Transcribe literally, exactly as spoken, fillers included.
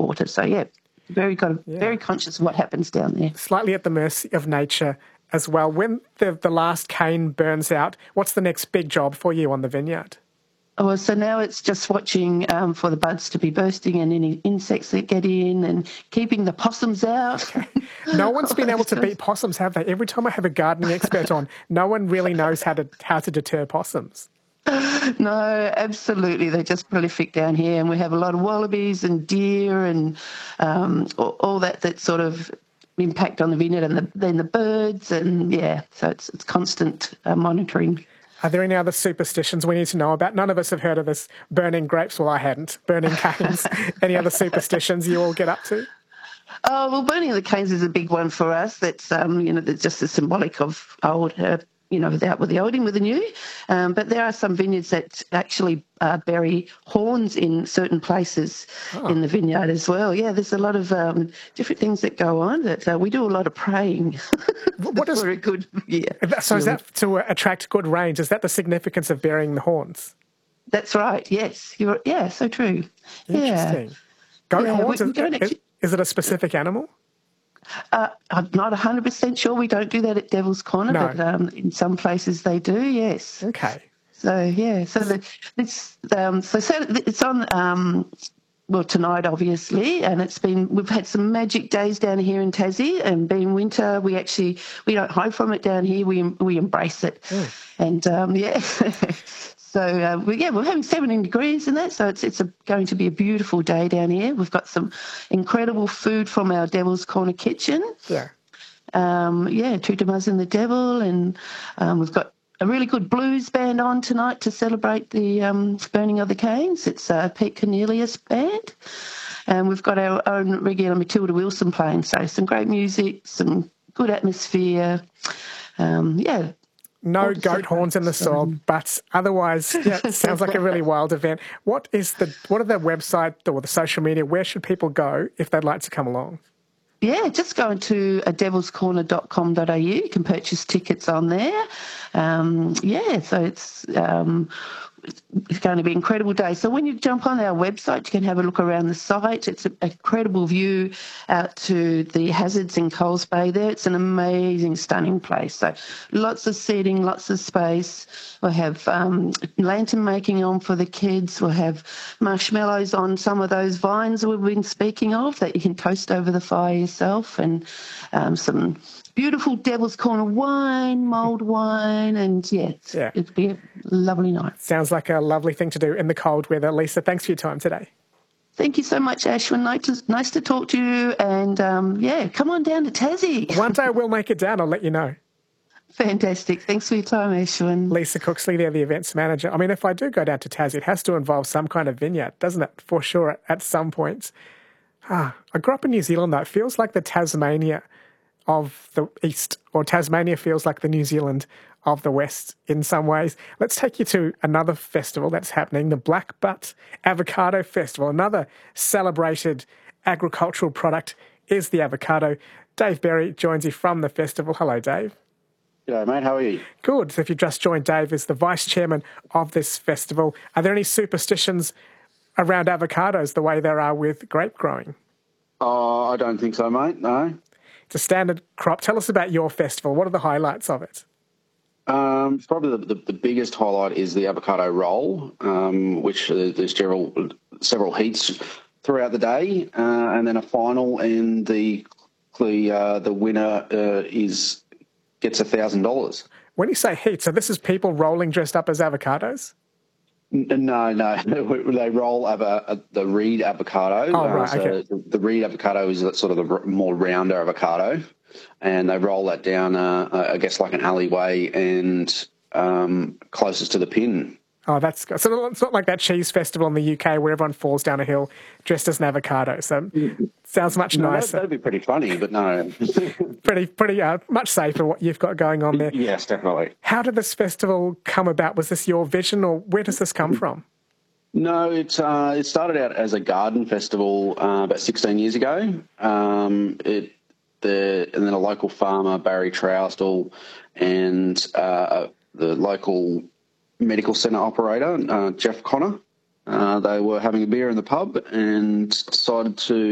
water. So, yeah, very got yeah. very conscious of what happens down there. Slightly at the mercy of nature as well. When the, the last cane burns out, what's the next big job for you on the vineyard? Oh, so now it's just watching um, for the buds to be bursting and any insects that get in and keeping the possums out. Okay. No one's been able to beat possums, have they? Every time I have a gardening expert on, no one really knows how to how to deter possums. No, absolutely. They're just prolific down here, and we have a lot of wallabies and deer and um, all, all that that sort of impact on the vineyard, and the, then the birds, and yeah, so it's it's constant uh, monitoring. Are there any other superstitions we need to know about? None of us have heard of this burning grapes. Well, I hadn't. Burning canes. Any other superstitions you all get up to? Oh, well, burning the canes is a big one for us. That's, um, you know, that's just a symbolic of old, uh, you know, without with the old in with the new. Um, but there are some vineyards that actually uh, bury horns in certain places oh. in the vineyard as well. Yeah, there's a lot of um, different things that go on. That uh, we do a lot of praying. What is, for a good, yeah. So is that to attract good rains? Is that the significance of burying the horns? That's right, yes. You're, yeah, so true. Interesting. Yeah. Goat yeah, horns, we, is, we is, is it a specific animal? Uh, I'm not one hundred percent sure. We don't do that at Devil's Corner, no. but um, in some places they do, yes. Okay. So, yeah, so the, it's, um, so it's on, um, well, tonight, obviously, and it's been, we've had some magic days down here in Tassie, and being winter, we actually, we don't hide from it down here, we we embrace it. Mm. And, um, yeah, so, uh, we, yeah, we're having seventeen degrees and that, so it's it's a, going to be a beautiful day down here. We've got some incredible food from our Devil's Corner kitchen. Yeah. Um, yeah, Tutamaz and the Devil, and um, we've got a really good blues band on tonight to celebrate the um, burning of the canes. It's uh, Pete Cornelius Band. And we've got our own regular Matilda Wilson playing. So some great music, some good atmosphere. Um, yeah. No goat horns in the soil, but otherwise, yeah, it sounds like a really wild event. What is the, what are the website or the social media? Where should people go if they'd like to come along? Yeah, just go to a devils corner dot com dot a u. You can purchase tickets on there. Um, yeah, so it's um, it's going to be an incredible day. So when you jump on our website, you can have a look around the site. It's an incredible view out to the hazards in Coles Bay there. It's an amazing, stunning place. So lots of seating, lots of space. We'll have um, lantern making on for the kids. We'll have marshmallows on some of those vines we've been speaking of that you can toast over the fire yourself, and um, some beautiful Devil's Corner wine, mulled wine, and yeah, yeah, it'd be a lovely night. Sounds like a lovely thing to do in the cold weather. Lisa, thanks for your time today. Thank you so much, Ashwin. Nice to, nice to talk to you, and um, yeah, come on down to Tassie. One day we'll make it down, I'll let you know. Fantastic. Thanks for your time, Ashwin. Lisa Cooksley there, the events manager. I mean, if I do go down to Tassie, it has to involve some kind of vineyard, doesn't it? For sure, at some point. Ah, I grew up in New Zealand, though. It feels like the Tasmania of the East, or Tasmania feels like the New Zealand of the West in some ways. Let's take you to another festival that's happening, the Black Butt Avocado Festival. Another celebrated agricultural product is the avocado. Dave Berry joins you from the festival. Hello, Dave. G'day, mate. How are you? Good. So if you've just joined, Dave is the vice chairman of this festival. Are there any superstitions around avocados the way there are with grape growing? Oh, I don't think so, mate. No. It's a standard crop. Tell us about your festival. What are the highlights of it? Um, probably the, the, the biggest highlight is the avocado roll, um, which uh, there's several, several heats throughout the day, uh, and then a final, and the the, uh, the winner uh, is gets one thousand dollars. When you say heat, so this is people rolling dressed up as avocados? No, no. They roll ava- the Reed avocado. Oh, right, uh, so okay. The, the Reed avocado is sort of the more rounder avocado, and they roll that down, uh, I guess, like an alleyway and um, closest to the pin. Oh, that's good. So it's not like that cheese festival in the U K where everyone falls down a hill dressed as an avocado. So it sounds much no, nicer. That'd be pretty funny, but no. pretty, pretty, uh, much safer what you've got going on there. Yes, definitely. How did this festival come about? Was this your vision, or where does this come from? No, it uh, it started out as a garden festival uh, about sixteen years ago. Um, it the and then a local farmer, Barry Trousdell, and uh, the local medical centre operator, uh, Jeff Connor. Uh, they were having a beer in the pub and decided to